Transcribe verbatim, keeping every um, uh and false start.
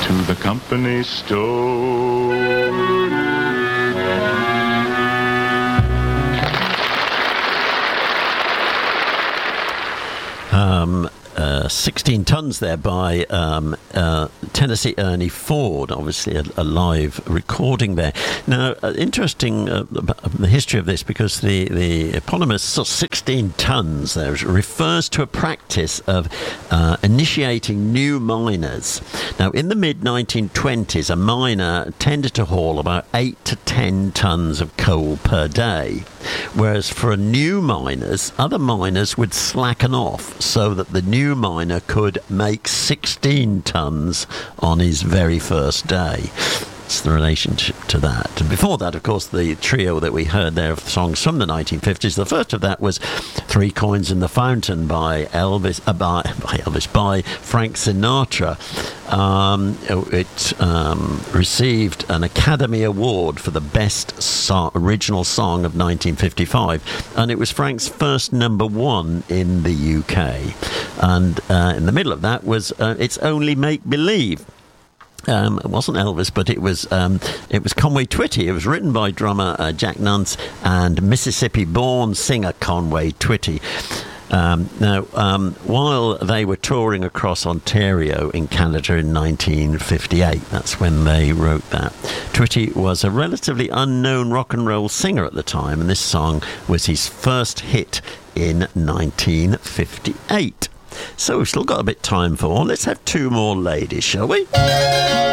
to the company store. Um, uh, sixteen tons there by um, uh, Tennessee Ernie Ford, obviously a, a live recording there. Now, uh, interesting uh, the history of this, because the, the eponymous sixteen tons there refers to a practice of uh, initiating new miners. Now, in the mid nineteen twenties, a miner tended to haul about eight to ten tons of coal per day, whereas for new miners, other miners would slacken off so that the new miner could make sixteen tons on his very first day. It's the relationship to that. And before that, of course, the trio that we heard there of songs from the nineteen fifties. The first of that was Three Coins in the Fountain by Elvis, uh, by, by Elvis, by Frank Sinatra. Um, it um, received an Academy Award for the best so- original song of nineteen fifty-five, and it was Frank's first number one in the U K. And uh, in the middle of that was uh, It's Only Make Believe. Um, it wasn't Elvis, but it was um, it was Conway Twitty. It was written by drummer uh, Jack Nunce and Mississippi-born singer Conway Twitty. Um, now, um, while they were touring across Ontario in Canada in nineteen fifty-eight, that's when they wrote that, Twitty was a relatively unknown rock and roll singer at the time, and this song was his first hit in nineteen fifty-eight. So we've still got a bit time for. Let's have two more ladies, shall we?